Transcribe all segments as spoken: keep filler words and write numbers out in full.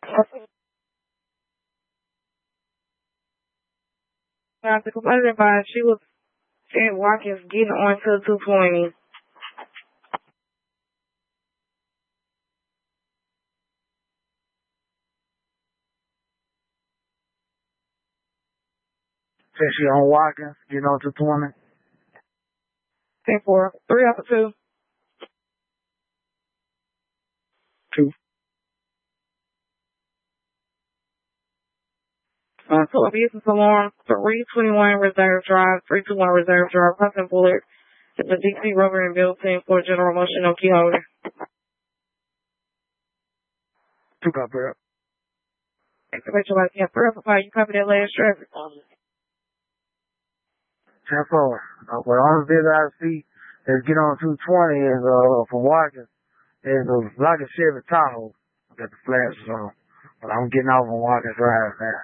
Now, the complaint advised she was at Watkins getting onto two twenty. Said she on Watkins, getting on two twenty. ten four. Three up two. Two. Uh, so a business alarm, three twenty-one Reserve Drive, three twenty-one Reserve Drive, Hudson Bullard. It's a D C Rubber and Built-in for General Motion, no key holder. Two copy up. Exclamation mark, yeah, verify you copy that last traffic. ten four. Uh, well, the only thing I see is get on two twenty is, uh, from Watkins, is a, like a Chevy Tahoe that the flash is on. But I'm getting off on Watkins Drive now.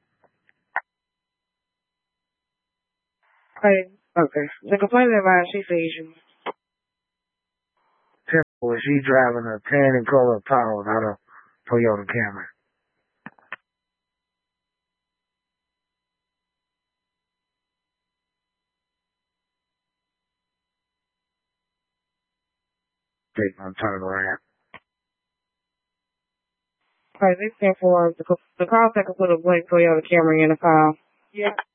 Okay, okay. The complaint advised she sees you. ten four, she driving a tan and color Tahoe, not a Toyota Camry. Take my turn around. Okay, this ten four, the, the call taker put a black Toyota Camry in the file. Yeah.